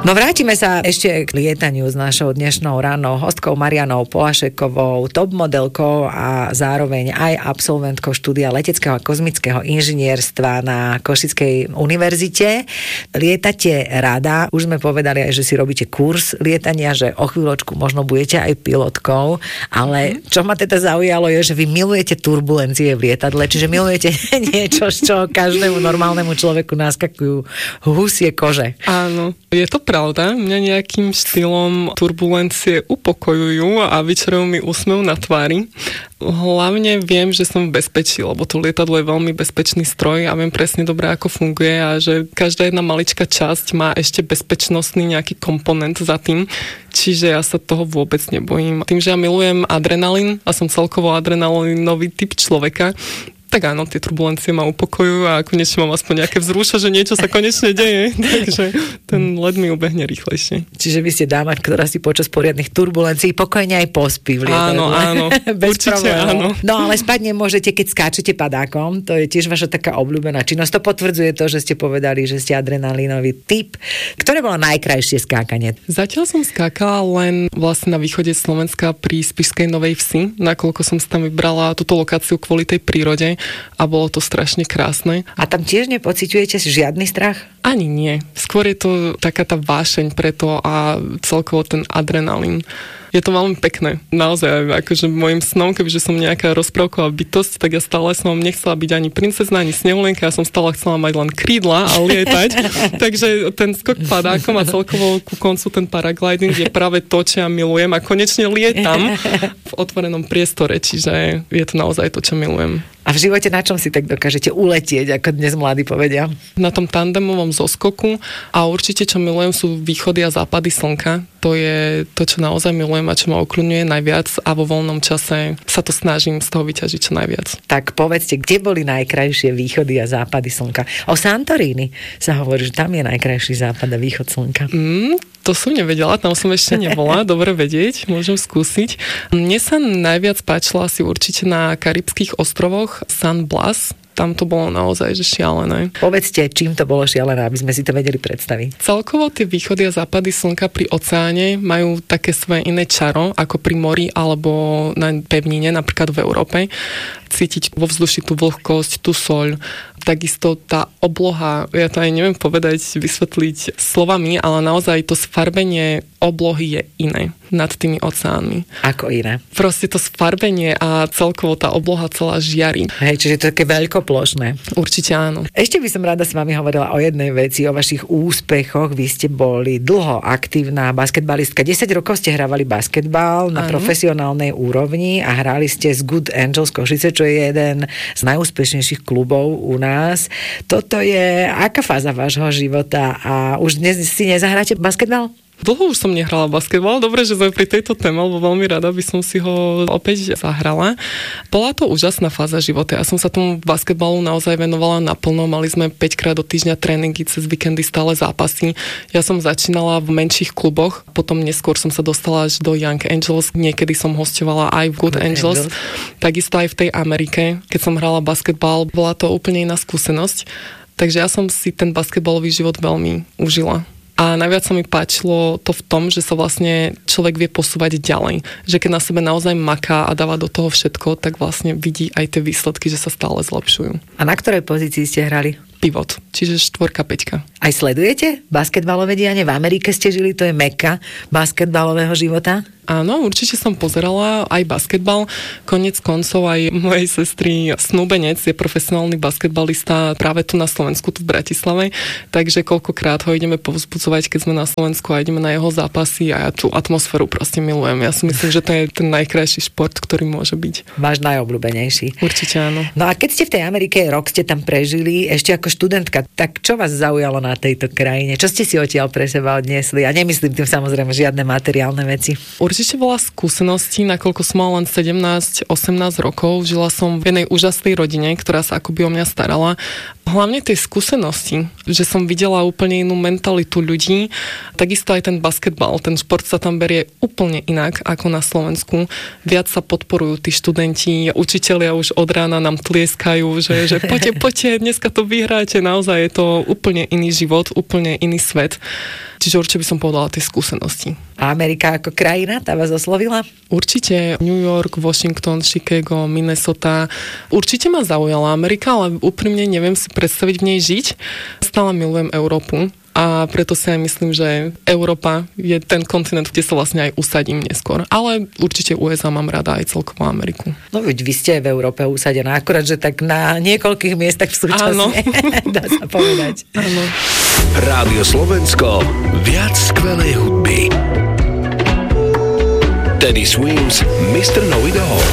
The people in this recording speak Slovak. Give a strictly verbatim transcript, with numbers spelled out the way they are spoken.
No vrátime sa ešte k lietaniu s našou dnešnou rannou hostkou Marianou Polašekovou, top modelkou a zároveň aj absolventkou štúdia leteckého a kozmického inžinierstva na Košickej univerzite. Lietate rada, už sme povedali aj, že si robíte kurz lietania, že o chvíľočku možno budete aj pilotkou, ale čo ma teda zaujalo je, že vy milujete turbulencie v lietadle, čiže milujete niečo, z čoho každému normálnemu človeku naskakujú husie kože. Áno, je to pravda, mňa nejakým štýlom turbulencie upokojujú a vyčerajú mi úsmev na tvári. Hlavne viem, že som v bezpečí, lebo to lietadlo je veľmi bezpečný stroj a viem presne dobre, ako funguje a že každá jedna maličká časť má ešte bezpečnostný nejaký komponent za tým, čiže ja sa toho vôbec nebojím. Tým, že ja milujem adrenalín a som celkovo adrenalinový typ človeka, tak áno, tie turbulencie ma upokojujú a konečne mám aspoň nejaké vzruša, že niečo sa konečne deje, takže ten let mi ubehne rýchlejšie. Čiže vy ste dáma, ktorá si počas poriadnych turbulencií pokojne aj pospí v lietadle. Áno, áno, určite áno. No ale spať nemôžete, keď skáčete padákom, to je tiež vaša taká obľúbená činnosť. To potvrdzuje to, že ste povedali, že ste adrenalínový typ. Ktoré bolo najkrajšie skákanie? Zatiaľ som skákala len vlastne na východe Slovenska pri Spišskej Novej Vsi, nakoľko som si tam vybrala túto lokáciu kvôli tej prírode. A bolo to strašne krásne. A tam tiež nepociťujete žiadny strach? Ani nie. Skôr je to taká tá vášeň pre to a celkovo ten adrenalín. Je to veľmi pekné. Naozaj, akože môjim snom, kebyže som nejaká rozprávková bytosť, tak ja stále som nechcela byť ani princezna, ani snehulienka, ja som stále chcela mať len krídla a lietať. Takže ten skok padákom a celkovo ku koncu ten paragliding je práve to, čo ja milujem a konečne lietam v otvorenom priestore, čiže je to naozaj to, čo milujem. A v živote na čom si tak dokážete uletieť, ako dnes mladí povedia? Na tom tandemovom zoskoku a určite, čo milujem, sú východy a západy slnka. To je to, čo naozaj milujem a čo ma okľudňuje najviac a vo voľnom čase sa to snažím z toho vyťažiť čo najviac. Tak povedzte, kde boli najkrajšie východy a západy slnka? O Santorini sa hovorí, že tam je najkrajší západ a východ slnka. Mm, to som nevedela, tam som ešte nebola, dobre vedieť, môžem skúsiť. Mne sa najviac páčila asi určite na Karibských ostrovoch San Blas. Tam to bolo naozaj že šialené. Povedzte, čím to bolo šialené, aby sme si to vedeli predstaviť. Celkovo tie východy a západy slnka pri oceáne majú také svoje iné čaro, ako pri mori alebo na pevnine, napríklad v Európe. Cítiť vo vzduši tú vlhkosť, tú soľ. Takisto tá obloha, ja to aj neviem povedať, vysvetliť slovami, ale naozaj to sfarbenie oblohy je iné nad tými oceánmi. Ako iné? Proste to sfarbenie a celkovo tá obloha celá žiari. Hej, čiže to je také veľkoplošné. Určite áno. Ešte by som rada s vami hovorila o jednej veci, o vašich úspechoch. Vy ste boli dlho aktívna basketbalistka. desať rokov ste hrávali basketbal na áno. profesionálnej úrovni a hrali ste z Good Angels Košice, čo je jeden z najúspešnejších klubov u nás. Toto je aká fáza vášho života a už dnes si nezahráte basketbal? Dlho už som nehrala basketbal, dobre, že sme pri tejto téme, lebo veľmi rada by som si ho opäť zahrala. Bola to úžasná fáza života. Ja som sa tomu basketbalu naozaj venovala naplno. Mali sme päť krát do týždňa tréningy, cez víkendy stále zápasy. Ja som začínala v menších kluboch, potom neskôr som sa dostala až do Young Angels, niekedy som hosťovala aj v Good, Good Angels, Angels, takisto aj v tej Amerike. Keď som hrala basketbal, bola to úplne iná skúsenosť. Takže ja som si ten basketbalový život veľmi užila. A najviac sa mi páčilo to v tom, že sa vlastne človek vie posúvať ďalej. Že keď na sebe naozaj maká a dáva do toho všetko, tak vlastne vidí aj tie výsledky, že sa stále zlepšujú. A na ktorej pozícii ste hrali? Pivot, čiže štvorka, peťka. Aj sledujete basketbalové dianie? V Amerike ste žili, to je meka basketbalového života? Áno, určite som pozerala aj basketbal. Konec koncov aj mojej sestry snúbenec je profesionálny basketbalista práve tu na Slovensku, tu v Bratislave. Takže koľkokrát ho ideme povzbudzovať, keď sme na Slovensku a ideme na jeho zápasy a ja tú atmosféru proste milujem. Ja si myslím, že to je ten najkrajší šport, ktorý môže byť. Váš najobľúbenejší. Určite áno. No a keď ste v tej Amerike, rok ste tam prežili, ešte ako študentka, tak čo vás zaujalo na tejto krajine? Čo ste si odtiaľ pre seba odniesli? A nemyslím tým samozrejme žiadne materiálne veci. Určite bola skúsenosti, nakoľko som mala len sedemnásť osemnásť rokov. Žila som v jednej úžasnej rodine, ktorá sa akoby o mňa starala. Hlavne tej skúsenosti, že som videla úplne inú mentalitu ľudí. Takisto aj ten basketbal, ten šport sa tam berie úplne inak ako na Slovensku. Viac sa podporujú tí študenti, učitelia už od rána nám tlieskajú, že, že poďte, poďte, dneska to vyhráte. Naozaj je to úplne iný život, úplne iný svet. Čiže určite by som povedala tie skúsenosti. A Amerika ako krajina, tá vás oslovila? Určite New York, Washington, Chicago, Minnesota. Určite ma zaujala Amerika, ale úprimne neviem si predstaviť v nej žiť. Stále milujem Európu. A preto si aj myslím, že Európa je ten kontinent, kde sa vlastne aj usadím neskôr. Ale určite ú es á mám rada aj celkovo Ameriku. No veď vy ste aj v Európe usadená, akurát, že tak na niekoľkých miestach v súčasne. Dá sa povedať. Áno. Rádio Slovensko, viac skvelej hudby. Teddy Swims, mister Know It All.